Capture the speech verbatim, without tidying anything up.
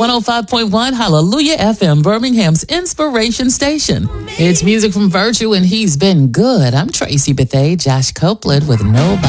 one oh five point one Hallelujah F M, Birmingham's inspiration station. It's music from Virtue, and he's been good. I'm Tracy Bethea, Josh Copeland with Nobody.